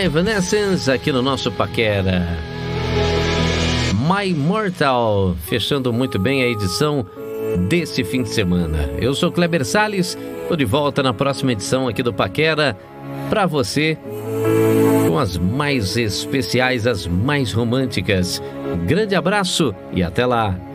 Evanescence aqui no nosso Paquera. My Immortal, fechando muito bem a edição desse fim de semana. Eu sou Kleber Salles, tô de volta na próxima edição aqui do Paquera para você, com as mais especiais, as mais românticas. Grande abraço e até lá!